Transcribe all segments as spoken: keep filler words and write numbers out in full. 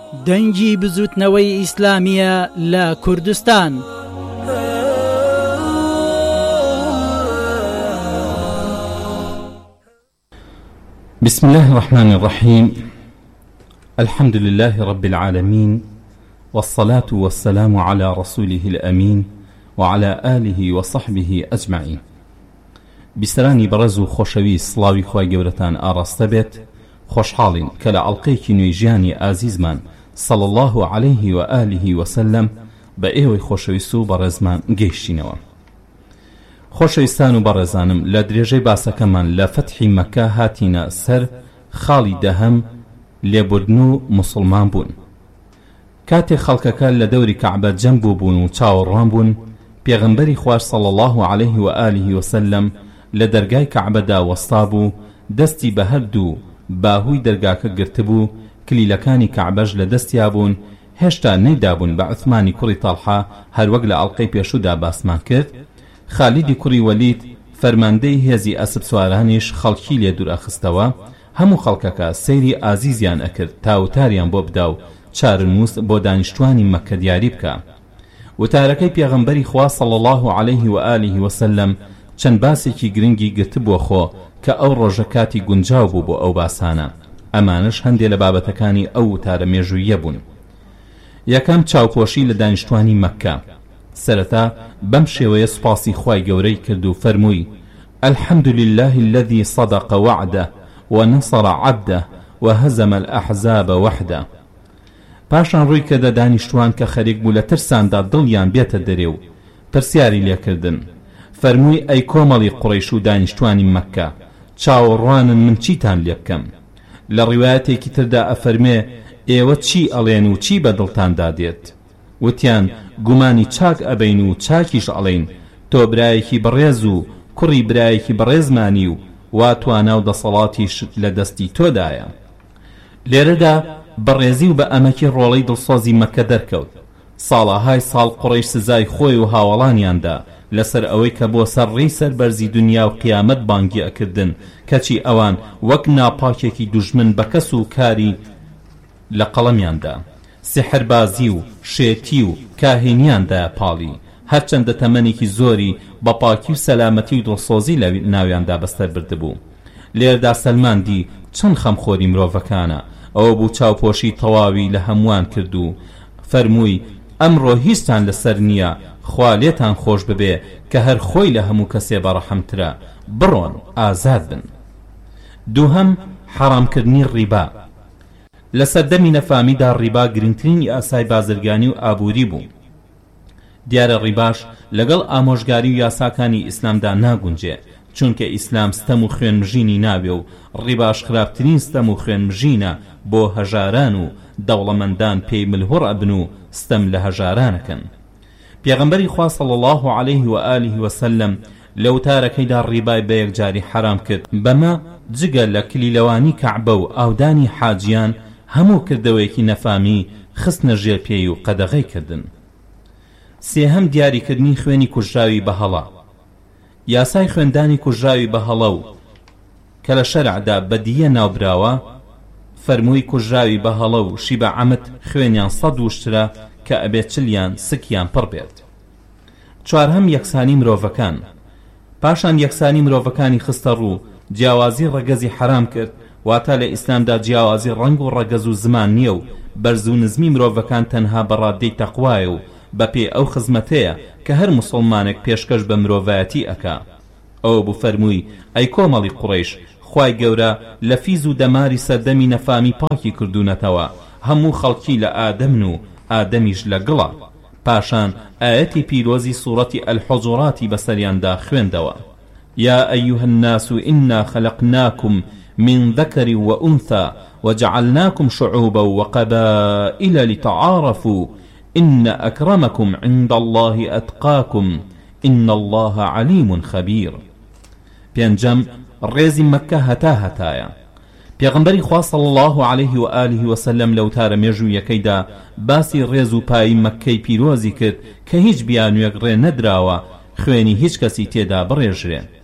دەنگی بزوتنەوەی ئیسلامیە لە کوردستان. بسم الله الرحمن الرحيم. الحمد لله رب العالمين، والصلاة والسلام على رسوله الأمين وعلى آله وصحبه أجمعين. بسراني برزو خوشوي صلاوي خواي قورتان آراستبت خوشحالين كلا عالقيك نويجاني آزيزمان صلى الله عليه وآله وسلم بأيوي خوشوي سو برزمان قيشتينوا. خۆشەویستان و بەڕێزانم، لە درێژەی باسەکەمان لە فەتحی مەکە هاتینە سەر خاڵی دەهەم لێبوردن و موسڵمان بوون. کاتێک خەڵکەکە لە دەوری کەعبە جەم بوو بوون و چاوەڕوان بوون، پێغەمبەری خوار صلی الله عليه و آله وسلم لە دەرگای کەعبەدا وەستا بوو، دەستی بە هەردوو باهووی دەرگاکە گرتبوو، کلیلەکانی کەعبەش لە دەستیا بوون. هێشتا نەیدابوون بە عوثمانی کوڕی تەڵحا، هەروەک لە ئەڵقەی پێشوودا باسمان کرد. خالیدی کوڕی وەلید فەرماندەی هێزی ئەسب سوارانیش خەڵکی لێ دوور ئەخستەوە. هەموو خەڵکەکە سەیری ئازیزیان ئەکرد تا وتاریان بۆ بدا و چارەنووس بۆ دانیشتوانی مەکە دیاری بکە. وتارەکەی پێغەمبەری خوا صلی الله عليه و آله وسلم چەند باسێکی گرنگی گرتبووە خۆ کە ئەو ڕۆژە کاتی گونجاو بوو بۆ ئەو باسانە. ئەمانش هەندێک لە بابەتەکانی ئەو وتارە مێژوویە بوون. یەکەم چاوپۆشی لە دانیشتوانی مەکە. سرتا بەم شێوەیە سوپاسی خوای گەورەی کرد و فەرمووی: الحمد لله الذي صدق وعده ونصر عبده وهزم الأحزاب وحده. پاشان ڕووی کردە دانیشتوان کە خەریک بوو لە ترساندا دڵیان بێتە دەرێ و پرسیاری لێکردن. فەرمووی: ئەی کۆمەڵی قوڕەیش و دانیشتوانی مەکە، چاوەڕوانن من چیتان لێ بکەم؟ لە ڕیوایەتێکی تردا ئەفەرمێ: ئێوە چی ئەڵێن و چی بە دڵتاندا دێت؟ وتیان: گومانی چاک ئەبین و چاکیش ئەڵێن، تۆ برایەکی بەڕێز و کوڕی برایەکی بەڕێزمانی و وا توانە و دەسەڵاتیش لە دەستی تۆدایە. لێرەدا بەڕێزی و بە ئەمەکی ڕۆڵەی دڵسۆزی مەکە دەرکەوت. ساڵەهای ساڵ قوڕەیش سزای خۆی و هاوڵانیاندا لەسەر ئەوەی کە بۆ سەر ڕێی سەربەرزی دنیا و قیامەت بانگی ئەکردن، کەچی ئەوان وەک ناپاکێکی دوژمن بە کەس و کاری لە قەڵەمیاندا، سحربازی و شێتی و کاهینیاندا پاڵی، هەرچەندە تەمەنێکی زۆری بە پاکی و سەلامەتی و دڵسۆزی لە ناویاندا بەستەر بردبوو. لێردا سەلماندی چەند خەمخۆری مرۆڤەکانە. ئەوە بوو چاوپۆشی تەواوی لە هەمووان کرد و فەرمووی: ئەمڕۆ هیچتان لەسەر نییە، خوا لێتان خۆش ببێ کە هەر خۆی لە هەموو کەسێ بەڕەحەمترە، بڕۆن ئازاد بن. دووهەم، حەرامکردنی ڕیبا. لە سەردەمی نەفامیدا ڕیبا گرنگترین ئاسای بازرگانی و ئابووری بوو. دیارە ڕیباش لەگەڵ ئامۆژگاری و یاساکانی ئیسلامدا ناگونجێ، چونکە ئیسلام ستەم و خوێنمژینی ناوێ و ڕیباش خراپترین ستەم و خوێنمژینە بۆ هەژاران و دەوڵەمەندان پێی ملهوڕ ئەبن و ستەم لە هەژارانەکەن. پێغەمبەری خوا صلی الله عليه و آله وسلم لە وتارەکەیدا ڕیبای بە یەکجاری حرام کرد. بەمە جگە لە کلیلەوانی کەعبە و ئاودانی حاجیان هەموو کردەوەیەکی نەفامی خستنە ژێر پێی و قەدەغەی کردن. سێهەم، دیاریکردنی خوێنی کوژراوی بە هەڵە. یاسای خوێندانی کوژراوی بە هەڵە و کە لە شەرعدا بەدیە ناوبراوە، فەرمووی کوژراوی بە هەڵە و شی بە عەمد خوێنیان سەد وشترە کە ئەبێت چلیان سکیان پڕ بێت. چوارهەم، یەکسانی مرۆڤەکان. پاشان یەکسانی مرۆڤەکانی خستە ڕوو، جیاوازی ڕەگەزی حرام کرد. واتە لە ئیسلامدا جیاوازی ڕەنگ و ڕەگەز و زمان نییە و بەرز و نزمی مرۆڤەکان تەنها بەڕادەی تەقوایە و بەپێ ئەو خزمەتەیە کە هەر موسڵمانێک پێشکەش بە مرۆڤایەتی ئەکا. ئەوە بوو فەرمووی: ئەی کۆمەڵی قوڕەیش، خوای گەورە لە فیز و دەماری سەردەمی نەفامی پاکی کردوونەتەوە، هەموو خەڵکی لە ئادەمن و ئادەمیش لە گڵە. پاشان ئاەتی پیرۆزی سوورەتی ئەلحوجوراتی بەسەریاندا خوێندەوە: یا ئەیوهە الناس ئینا خەلەقناکم من ذكر وأنثى وجعلناكم شعوبا وقبائل لتعارفوا إن أكرمكم عند الله أتقاكم إن الله عليم خبير. پێنجەم، ڕێزی مەکە هەتا هەتایە. پێغەمبەری خوا صلی الله عليه و آله وسلم لەو تارە مێژوویەکەیدا باسی ڕێز و پایی مەکەی پیرۆزی کرد کە هیچ بیانوێک ڕێ نەدراوە خوێنی هیچ کەسی تێدا بڕێژرێن.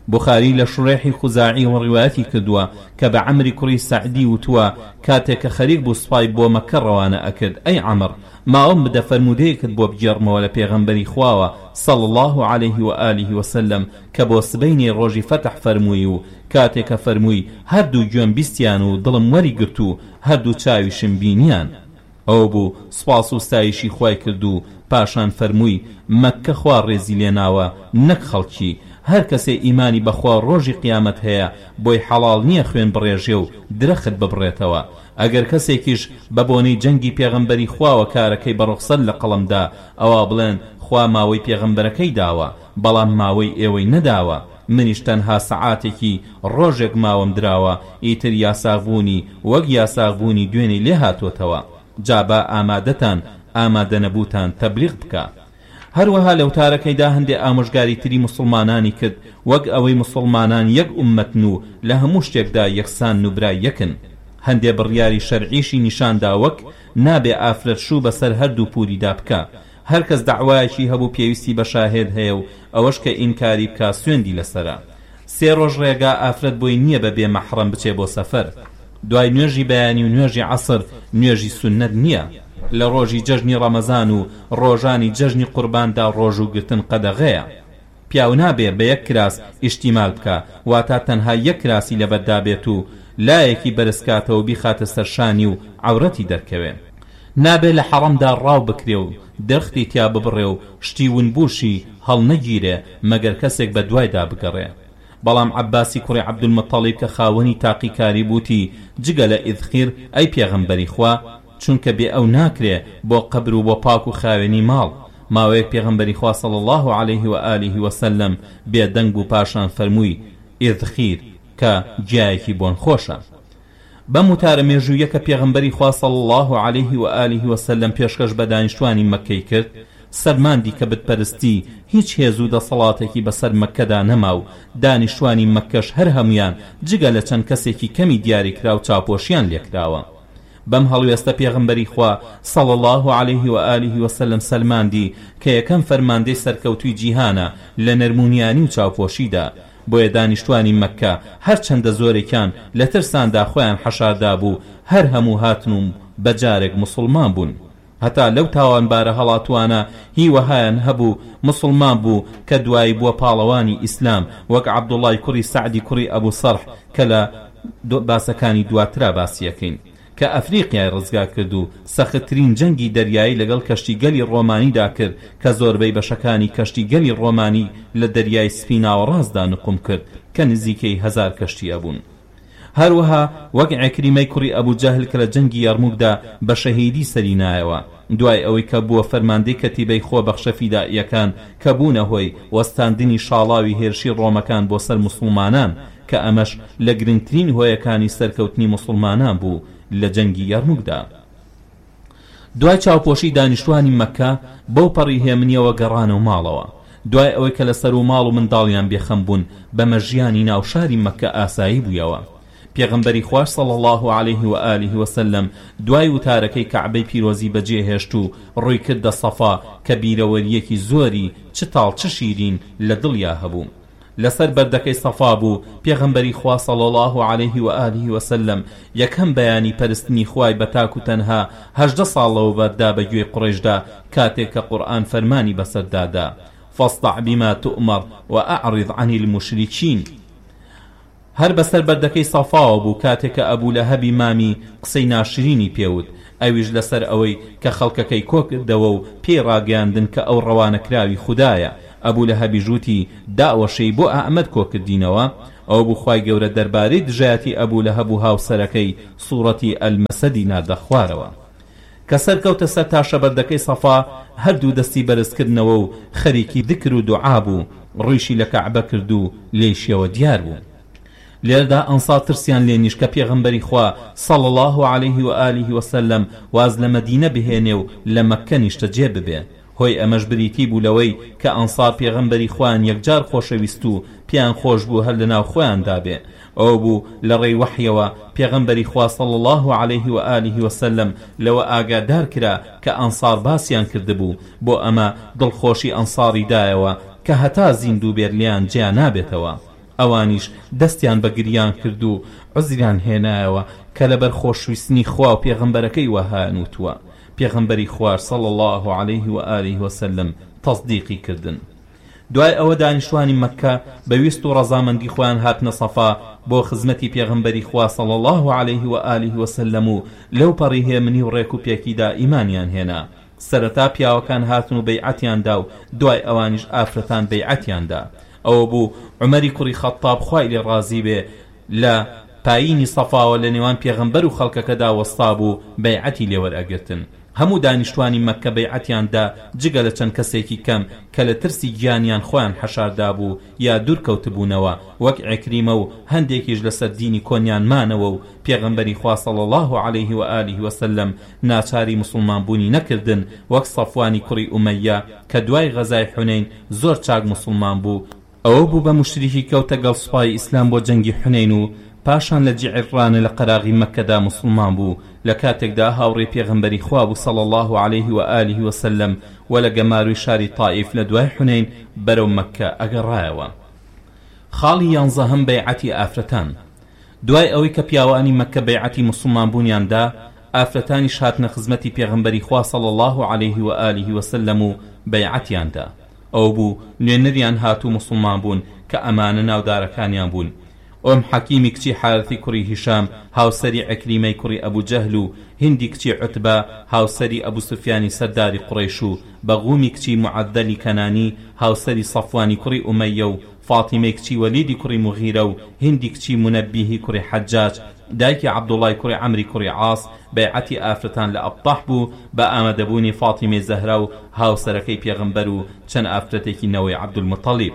بخاری لە شوڕێحی خوزاعی و ڕیواەتی کردووە کە بە عەمری کوڕی سەعدی وتووە کاتێک کە خەریک بوو سوپای بۆ مەکە ڕەوانە ئەکرد ئەی عەمر ماوەم بدە فەرمودەیەکت بۆ بگێڕمەوە لە پێغەمبەری خواوە صلى الله عليه وآله وسلم کە بۆ سبەینی ڕۆژی فەتح فەرمووی و کاتێک کە فەرمووی هەردوو گوێم بیستیان و دڵم وەری گرت و هەردوو چاویشم بینیان ئەو بوو سوپاس و ستایشی خوای کرد و پاشان فەرمووی مەککە خوا ڕێزی لێناوە نەک خەڵکی هەر کەسێ ئیمانی بەخوا ڕۆژی قیامەت هەیە بۆی حەڵاڵ نییە خوێن بڕێژێ و درەخت ببڕێتەوە ئەگەر کەسێکیش بە بۆنەی جەنگی پێغەمبەری خواوە کارەکەی بە ڕوخسەت لە قەڵەمدا ئەوە بڵێن خوا ماوەی پێغەمبەرەکەی داوە بەڵام ماوەی ئێوەی نەداوە منیش تەنها سەعاتێکی ڕۆژێک ماوەم دراوە ئیتر یاساغبوونی وەک یاساغبوونی دوێنێ لێ هاتوۆتەوە جابا ئامادەتان ئامادە نەبووتان تەبلیغ بکە هەروەها لەو تارەکەیدا هەندێ ئامۆژگاری تری مسلمانانی کرد وەک ئەوەی مسلمانان یەک ئومەتن و لە هەموو شتێکدا یەکسان و برای یەکن هەندێ بڕیاری شەرعیشی نیشاندا وەک نابێ ئافرەت شوو بەسەر هەردوو پووریدا بکە هەر کەس دەعوایەکی هەبوو پێویستی بە شاهێد هەیە و ئەوەش کە ئینکاری بکە سوێندی لەسەرە سێ ڕۆژ ڕێگا ئافرەت بۆی نییە بەبێ مەحرەم بچێ بۆ سەفەر دوای نوێژی بەیانی و نوێژی عەسر نوێژی سوننەت نییە لە ڕۆژی جەژنی ڕەمەزان و ڕۆژانی جەژنی قورباندا ڕۆژ و گرتن قەدەغەیە پیاو نابێ بە یەک کراس ئیشتیمال بکە واتە تەنها یەک کراسی لەبەردا بێت و لایەکی بەرزکاتەوە بیخاتە سەرشانی و عەورەتی دەرکەوێ نابێ لە حەڕەمدا ڕاو بکرێ و دەرختی تیا ببڕێ و شتی ونبوشی هەڵ نەگیرێ مەگەر کەسێک بە دوایدا بگەڕێ بەڵام عەباسی کوڕی عەبدولمەتەڵیب کە خاوەنی تاقیکاری بووتی جگە لە ئیدخیر ئەی پێغەمبەری خوا چونکە بێ ئەو ناکرێ بۆ قەبر و بۆ پاک و خاوێنی ماڵ ماوەیەک پێغەمبەری خوا صلی الله عليه و آله وسلم بێدەنگ و پاشان فەرمووی ئیدخیر کە جیایەکی بۆن خۆشە بەم وتارە مێژوویە کە پێغەمبەری خوا صلی الله عليه و آله وسلم پێشکەش بە دانیشتوانی مەککەی کرد سەرماندی کە بتپەرستی هیچ هێز و دەسەڵاتێکی بەسەر مەککەدا نەما و دانیشتوانی مەککەش هەر هەمویان جگە لە چەند کەسێکی کەمی دیاریکرا و چاپۆشیان لێکراوە بەم هەڵوێستە پێغەمبەری خوا صلی الله عليه و آله وسلم سەلماندی کە یەکەم فەرماندەی سەرکەوتووی جیهانە لە نەرمونیانی و چاوپۆشیدا بۆیە دانیشتوانی مەککە هەر چەندە زۆرێکیان لە ترساندا خۆیان حەشاردا بوو هەر هەموو هاتن و بەجارێک مسلمان بوون هەتا لەو تاوانبارە هەڵاتوانە هی وەهایان هەبوو مسلمان بوو کە دوایی بووە پاڵەوانی ئیسلام وەک عەبدوڵای کوڕی سەعدی کوڕی ئەبوو سەرح کە لە باسەکانی دواترا باسیەکەین کە ئەفریقیای ڕزگار کرد و سەختترین جەنگی دەریایی لەگەڵ کەشتیگەلی ڕۆمانیدا کرد کە زۆربەی بەشەکانی کەشتیگەلی ڕۆمانی لە دەریای سپیناوە ڕاستدا نقم کرد کە نزیکەی هەزار کەشتی ئەبوون هەروەها وەک عیکریمەی کوڕی ئەبوو جەهل کە لە جەنگی یەرموکدا بە شەهیدی سەری نایەوە دوای ئەوەی کە بووە فەرماندەی کەتیبەی خۆبەخشە فیدائیەکان کە بوونە هۆی وەستاندنی شاڵاوی هێرشی ڕۆمەکان بۆ سەر موسڵمانان کە ئەمەش لە گرنگترین هۆیەکانی سەرکەوتنی موسڵمانان بوو لە جەنگی یەرموکدا دوای چاوپۆشی دانیشتوانی مەککە بەو پەڕی هێمنیەوە گەڕانەوە ماڵەوە دوای ئەوەی کە لەسەر و ماڵ و منداڵیان بێخەم بوون بەمە ژیانی ناوشاری مەککە ئاسایی بوویەوە پێغەمبەری خوار صلی الله عليه و آله وسلم دوای وتارەکەی کەعبەی پیرۆزی بەجێ هێشت و ڕووی کردە سەفا کە بیرەوەریەکی زۆری چ تاڵ چ شیرین لە دڵیا هەبوو لەسەر بەردەکەی سەفا بوو پێغەمبەری خوا صلی الله عليه و آله وسلم یەکەم بەیانی پەرستنی خوای بە تاک و تەنها هەژدە ساڵەوە بەردا بە گوێی قوڕیشدا کاتێک کە قورئان فەرمانی بەسەردادا فاصدع بما تؤمر وأعرض عن المشركين هەر بەسەر بەردەکەی سەفاوە بوو کاتێک کە ئەبوو لەهەبی مامی قسەی ناشرینی پێوت ئەویش لەسەر ئەوەی کە خەڵکەکەی کۆکردەوە و پێی ڕاگەیاندن کە ئەو ڕەوانەکراوی خودایە ئەبوو لەهەبی ژووتی داوەشەی بۆ ئەحمەد کۆکردینەوە ئەو بوو خوای گەورە دەربارەی دژایەتی ئەبوو لەهەب و هاوسەرەکەی سوورەتی ئەلمەسەدی ناردە خوارەوە کە سەرکەوتە سەر تاشە بەردەکەی سەفا هەردوو دەستی بەرزکردنەوە و خەریکی ذکر و دوعا بوو ڕوویشی لە کەعبە کرد و لێیشیەوە دیار بوو لێردا ئەنسار ترسیان لێنیش کە پێغەمبەری خوا صلی الله عليه و آله وسلم واز لە مەدینە بهێنێ و لە مەککە نیشتە جێ ببێ هۆی ئەمەش بریتی بوو لەوەی کە ئەنسار پێغەمبەری خوان یەکجار خۆشەویست و پیان خۆش بوو هەر لەناو خۆیاندا بێ ئەو بوو لە ڕێی وحیەوە پێغەمبەری خوا صلی الله عليه و آله وسلم لەوە ئاگادار کرا کە ئەنسار باسییان کردبوو بۆ ئەمە دڵخۆشی ئەنساری دایەوە کە هەتا زیندوو بێرلیان جیا نابێتەوە ئەوانیش دەستیان بە گریان کرد و عوزریان هێنایەوە کە لەبەر خۆشویستنی خوا و پێغەمبەرەکەی وەها نوتووە. پێغەمبەری خوار صلی الله عليه و آله وسلم تەصدیقی کردن. دوای ئەوە دانیشتوانی مەککە بەویست و ڕەزامەندی خۆیان هاتنە سەفا بۆ خزمەتی پێغەمبەری خوا صلی الله عليه و آله وسلم و لەو پەڕی هێمنی و ڕێک و پێکیدا ئیمانیان هێنا. سەرەتا پیاوەکان هاتن و بەیعەتیاندا و دوای ئەوانیش ئافرەتان بەیعەتیاندا. ئەوە بوو عومەری کوڕی خەتاب خوای لێ ڕازی بێ لە پایینی سەفاوە لە نێوان پێغەمبەر و خەڵکەکەدا وەستا بوو بەیعەتی لێوەرئەگرتن. هەموو دانیشتوانی مەککە بەیعەتیاندا جگە لە چەند کەسێکی کەم کە لە ترسی گیانیان خۆیان حەشاردا بوو یا دوور کەوتبوونەوە وەک عیکریمە و هەندێکیش لەسەر دینی کۆنیان مانەوە و پێغەمبەری خوا صلی الله عليه و آله وسلم ناچاری مسلمان بوونی نەکردن وەک سەفوانی کوڕی ئومەیە کە دوای غەزای حونەین زۆر چاک مسلمان بوو. ئەوە بوو بە مشریکی کەوتە گەڵ سوپای ئیسلام بۆ جەنگی حونەین و پاشان لە جیعرانە لە قەراغی مەککەدا مسلمان بوو. لە کاتێکدا هاوڕێ پێغەمبەری خوا بوو صلی الله عليه و آله وسلم و لە گەماروی شاری تائیف لە دوای حونەین بەرەو مەککە ئەگەڕایەوە. خاڵی یانزەهەم بەیعەتی ئافرەتان. دوای ئەوەی کە پیاوانی مەککە بەیعەتی مسلمان بوونیاندا ئافرەتانی هاتنە خزمەتی پێغەمبەری خوا صلی الله عليه و آله وسلم و بەیعەتیاندا. ئەو بوو نوێنەریان هاتوو مسلمان بوون کە ئەمانە ناودارەکانیان بوون. ئۆم حەکیمی کچی حارثی کوڕی هیشام هاوسەری عەکریمەی کوڕی ئەبوو جەهل و هندی کچی عوتبە هاوسەری ئەبوو سوفیانی سەرداری قوڕەیش و بەغومی کچی معەدەلی کەنانی هاوسەری سەفوانی کوڕی ئومەیە و فاتیمەی کچی وەلیدی کوڕی مغیرە و هندی کچی منەبیهی کوڕی حەجاج دایکی عەبدوڵای کوڕی عەمری کوڕی عاص بەیعەتی ئافرەتان لە ئەبتەح بوو بە ئامادەبوونی فاتیمەی زەهرا و هاوسەرەکەی پێغەمبەر و چەند ئافرەتێکی نەوەی عەبدولمەتەڵیب.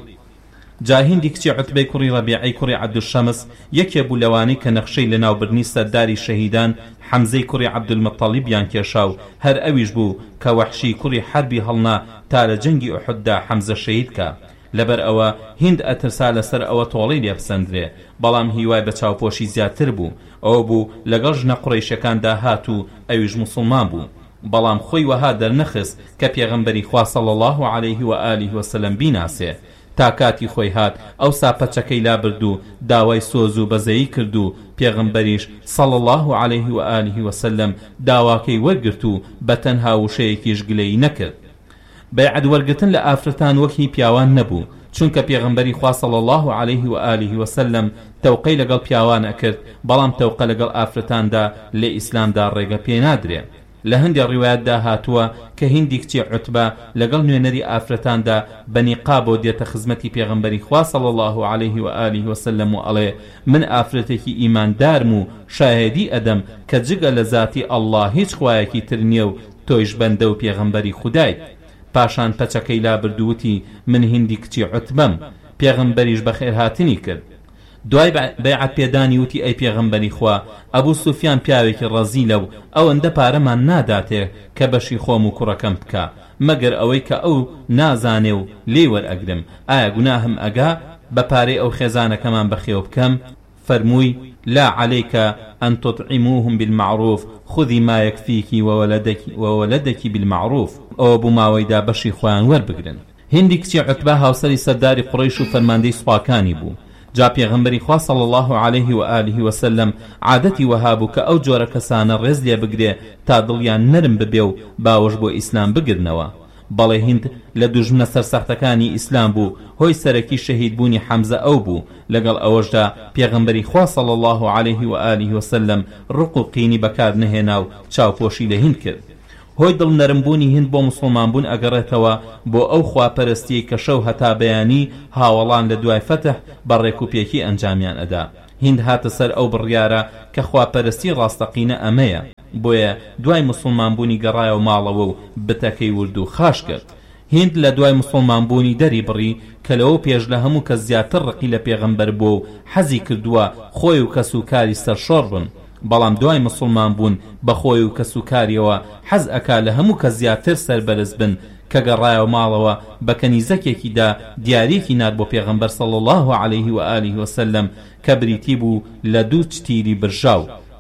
جا هندی کچی عوتبەی کوڕی ڕەبیعەی کوڕی عەبدولشەمس یەکێ بوو لەوانەی کە نەخشەی لە ناوبردنی سەرداری شەهیدان حەمزەی کوڕی عەبدولمەتەڵیبیان کێشا و هەر ئەویش بوو کە وەحشی کوڕی حەربی هەڵنا تا لە جەنگی ئوحوددا حەمزە شەهید کە. لەبەر ئەوە هند ئەترسا لەسەر ئەوە تۆڵەی لێبسەندرێ بەڵام هیوای بە چاوپۆشی زیاتر بوو. ئەوە بوو لەگەڵ ژنە قوڕەیشەکاندا هات و ئەویش مسلمان بوو. بەڵام خۆی وەها دەرنەخست کە پێغەمبەری خوا صلی الله عليه و آله وسلم بیناسێ. تا کاتی خۆی هات ئەو ساپەچەکەی لابرد و داوای سۆز و بەزەیی کرد و پێغەمبەریش صلی الله عليه و آله وسلم داواکەی وەرگرت و بەتەنها وشەیەکیش گلەی نەکرد. بەیعەت وەرگرتن لە ئافرەتان وەکی پیاوان نەبوو چونکە پێغەمبەری خوا صلی الله عليه و آله وسلم تەوقەی لەگەڵ پیاوان ئەکرد بەڵام تەوقە لەگەڵ ئافرەتاندا لە ئیسلامدا ڕێگە پێ نادرێ. لە هەندی ڕیوایەتدا هاتووە کە هندی کچی عوتبە لەگەڵ نوێنەری ئافرەتاندا بەنیقا بۆ دێتە خزمەتی پێغەمبەری خوا صلی الله عليه و آله وسلم و ئەڵێ من ئافرەتێکی ئیماندارم و شاهێدی ئەدەم کە جگە لە ذاتی ئەڵڵا هیچ خوایەکی تر نییە و تۆیش بەندە و پێغەمبەری خودای. پاشان پەچەکەی لابردووتی من هندی کچی عوتبەم. پێغەمبەریش بەخێر هاتنی کرد. دوای بەیعەت پێدانی وتی ئەی پێغەمبەری خوا ئەبوو سوفیان پیاوێکی ڕەزیلە و ئەوەندە پارەمان ناداتێ کە بەشی خۆم و کوڕەکەم بکە مەگەر ئەوەی کە ئەو نازانێ و لێ وەرئەگرم. ئایا گوناهم ئەگا بە پارەی ئەو خێزانەکەمان بەخێو بکەم؟ فەرمووی لا عليك أن تطعموهم بالمعروف خذي ما يكفيك وولدك وولدك بالمعروف. أو بماويدا بشي خوان وربگرن. هندی کچی عوتبە هاوسەری سەرداری قوڕەیش و فەرماندەی سوپاکانی بوو. جا پێغەمبەری خوا صلی الله عليه و آله وسلم عادەتی وەها بوو کە ئەو جۆرە کەسانە ڕێز لێ بگرێ تا دڵیان نەرم ببێ و باوەش بۆ ئیسلام بگرنەوە. بەڵێ هند لە دوژمنە سەرسەختەکانی ئیسلام بوو هۆی سەرەکی شەهیدبوونی حەمزە ئەو بوو. لەگەڵ ئەوەشدا پێغەمبەری خوا صلی الله عليه و آله وسلم ڕق و قینی بەکار نەهێنا و چاوپۆشی لە هند کرد. هۆی دڵ نەرمبوونی هند بۆ مسلمان بوون ئەگەڕێتەوە بۆ ئەو خواپەرستیی کە شەو هەتا بەیانی هاوڵان لە دوای فەتح بە ڕێکوپێکی ئەنجامیان ئەدا. هند هاتە سەر ئەو بڕیارە کە خواپەرستی ڕاستەقینە ئەمەیە. بۆیە دوای مسلمان بوونی گەڕایەوە ماڵەوە و بتەکەی ورد و خاش کرد. هند لە دوای مسلمان بوونی دەری بڕی کە لەوە پێش لە هەموو کە زیاتر ڕقی لە پێغەمبەر بۆ و حەزی کردووە خۆی و کەسوکاری سەرشۆڕ بن. بەڵام دوای مسلمان بوون بەخۆی و کەسوکاریەوە حەز ئەکا لە هەموو کە زیاتر سەربەرز بن کە گەڕایەوە ماڵەوە بە کەنیزەکێکیدا دیارێکی نات بۆ پێغەمبەر صلی الله عليه و آله وسلم کە بریتی بوو لە دوو چتیری برژاو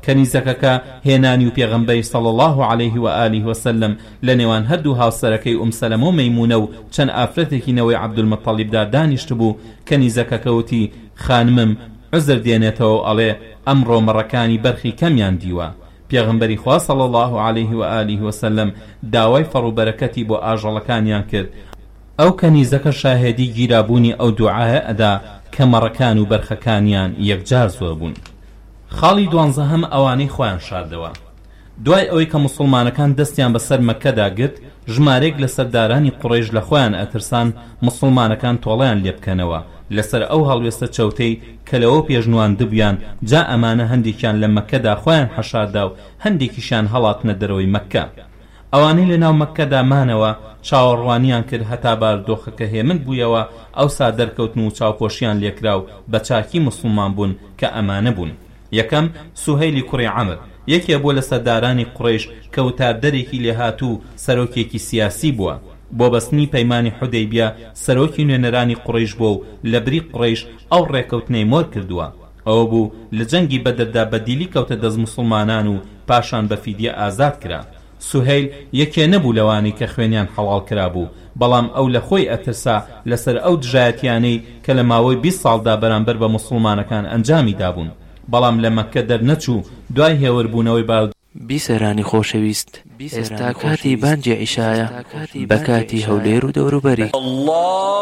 کەنیزەکەکە هێنانی و پێغەمبەری صلی الله عليه و آله وسلم لە نێوان هەردوو هاوسەرەکەی ئوم سەلەمە و مەیمونە و چەند ئافرەتێکی نەوەی عەبدولمەتەڵیبدا دانیشت بوو. کەنیزەکەکە وتی خانمم عزر دێنێتەوە ئەڵێ ئەمڕۆ مەڕەکانی بەرخی کەمیان دیوە. پێغەمبەری خوا صلی الله عليه و آله وسلم داوای فەڕوبەرەکەتی بۆ ئاژەڵەکانیان کرد. ئەو کەنیزەکە شاهێدی گیرابوونی ئەو دوعایە ئەدا کە مەڕەکان و بەرخەکانیان یەکجار زۆر بوون. خاڵی دوانزەهەم ئەوانەی خۆیان شاردەوە. دوای ئەوەی کە موسڵمانەکان دەستیان بەسەر مەککەدا گرت، ژمارەیەک لە سەردارانی قوڕەیش لە خۆیان ئەترسان موسڵمانەکان تۆڵەیان لێ بکەنەوە لەسەر ئەو هەڵوێستە چەوتەی کە لەوە پێشنوان دبیان. جا ئەمانە هەندێکیان لە مەککەدا خۆیان حەشاردا و هەندێکیشان هەڵاتنە دەرەوەی مەککە. ئەوانەی لە ناو مەککەدا مانەوە چاوەڕوانیان کرد هەتا بارودۆخەکە هێمن بوویەوە، ئەوسا دەرکەوتن و چاوپۆشیان لێکرا و بە چاکی موسڵمان بوون کە ئەمانە بوون. یەکەم سوهەیلی کوڕی عەمر، یەکێ بۆ لە سەردارانی قوڕەیش کە وتاردەرێکی لێهاتوو سەرۆکێکی سیاسی بووە. بۆ بەستنی پەیمانی حودەیبیە سەرۆکی نوێنەرانی قوڕەیش بووە و لە بری قوڕەیش ئەو ڕێکەوتنەی مۆر کردووە. ئەوە بوو لە جەنگی بەدەردا بەدیلی کەوتە دەست موسڵمانان و پاشان بە فیدیە ئازاد کرا. سوهەیل یەکێ نەبوو لەوانی کە خوێنیان حەڵال کرا بوو، بەڵام ئەو لە خۆی ئەترسا لەسەر ئەو دژایەتیانەی کە لە ماوەی بیست ساڵدا بەرامبەر بە موسڵمانەکان ئەنجامی دابوون. بەڵام لە مەککە دەرنەچوو. دوای هێوربوونەوەی بار بیسەرانی خۆشەویست، ئێستا کاتی بانگی عیشایە بە کاتی هەولێر و دەوروبەری.